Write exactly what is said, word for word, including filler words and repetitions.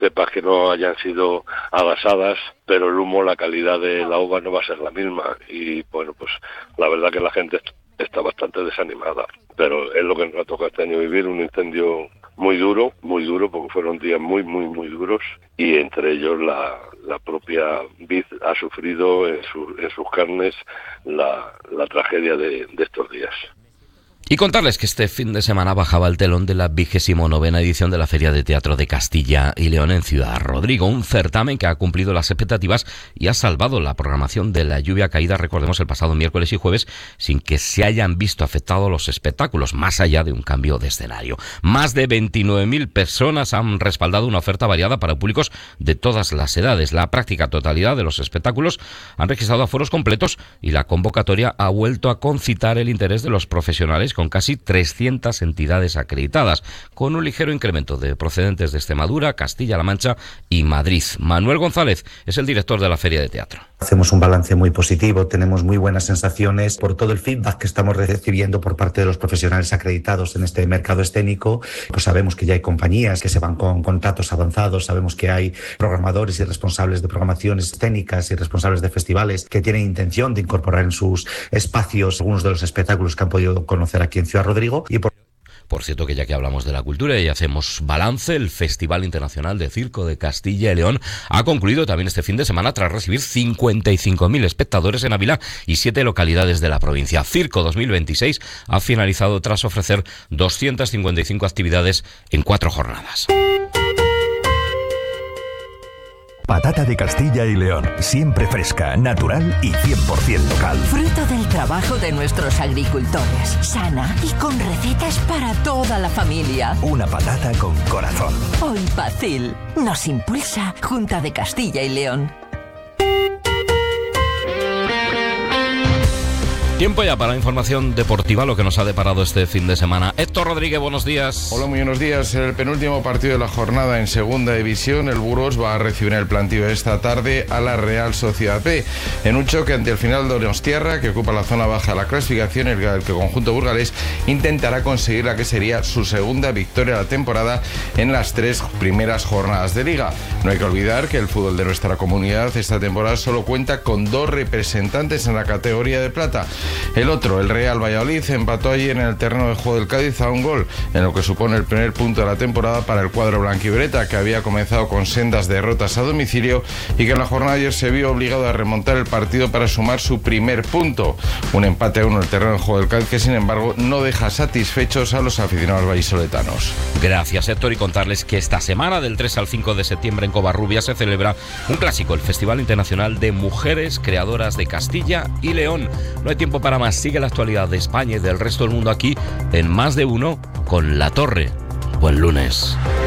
pepas que no hayan sido agasadas, pero el humo, la calidad de la uva no va a ser la misma. Y bueno, pues la verdad que la gente está bastante desanimada. Pero es lo que nos ha tocado este año vivir, un incendio muy duro, muy duro, porque fueron días muy, muy, muy duros. Y entre ellos la, la propia vid ha sufrido en, su, en sus carnes la, la tragedia de, de estos días. Y contarles que este fin de semana bajaba el telón de la vigésimo novena edición de la Feria de Teatro de Castilla y León en Ciudad Rodrigo, un certamen que ha cumplido las expectativas y ha salvado la programación de la lluvia caída, recordemos, el pasado miércoles y jueves, sin que se hayan visto afectados los espectáculos, más allá de un cambio de escenario. Más de veintinueve mil personas han respaldado una oferta variada para públicos de todas las edades. La práctica totalidad de los espectáculos han registrado aforos completos y la convocatoria ha vuelto a concitar el interés de los profesionales con casi trescientas entidades acreditadas, con un ligero incremento de procedentes de Extremadura, Castilla-La Mancha y Madrid. Manuel González es el director de la Feria de Teatro. Hacemos un balance muy positivo, tenemos muy buenas sensaciones por todo el feedback que estamos recibiendo por parte de los profesionales acreditados en este mercado escénico. Pues sabemos que ya hay compañías que se van con contratos avanzados, sabemos que hay programadores y responsables de programaciones escénicas y responsables de festivales que tienen intención de incorporar en sus espacios algunos de los espectáculos que han podido conocer aquí en Ciudad Rodrigo. Y por Por cierto, que ya que hablamos de la cultura y hacemos balance, el Festival Internacional de Circo de Castilla y León ha concluido también este fin de semana tras recibir cincuenta y cinco mil espectadores en Ávila y siete localidades de la provincia. Circo dos mil veintiséis ha finalizado tras ofrecer doscientas cincuenta y cinco actividades en cuatro jornadas. Patata de Castilla y León, siempre fresca, natural y cien por ciento local. Fruto del trabajo de nuestros agricultores, sana y con recetas para toda la familia. Una patata con corazón. Hoy Pacil nos impulsa Junta de Castilla y León. Tiempo ya para la información deportiva, lo que nos ha deparado este fin de semana. Héctor Rodríguez, buenos días. Hola, muy buenos días. En el penúltimo partido de la jornada en Segunda División, el Burgos va a recibir el plantío esta tarde a la Real Sociedad B. En un choque ante el final de Donostiarra, que ocupa la zona baja de la clasificación, el que el conjunto burgalés intentará conseguir la que sería su segunda victoria de la temporada en las tres primeras jornadas de Liga. No hay que olvidar que el fútbol de nuestra comunidad esta temporada solo cuenta con dos representantes en la categoría de plata. El otro, el Real Valladolid, empató ayer en el terreno de juego del Cádiz a un gol, en lo que supone el primer punto de la temporada para el cuadro blanquivioleta, que había comenzado con sendas derrotas a domicilio y que en la jornada de ayer se vio obligado a remontar el partido para sumar su primer punto. Un empate a uno en el terreno de juego del Cádiz que, sin embargo, no deja satisfechos a los aficionados vallisoletanos. Gracias, Héctor, y contarles que esta semana, del tres al cinco de septiembre en Covarrubias, se celebra un clásico, el Festival Internacional de Mujeres Creadoras de Castilla y León. No hay tiempo para más. Sigue la actualidad de España y del resto del mundo aquí en Más de Uno con La Torre. Buen lunes.